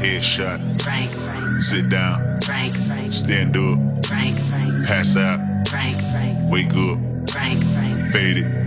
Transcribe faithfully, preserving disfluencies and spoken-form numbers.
Headshot. Frank, Frank, Sit down. Frank, Frank, Stand up. Frank, Frank, Pass out. Frank, Frank, Wake up. Frank, Frank. Fade it.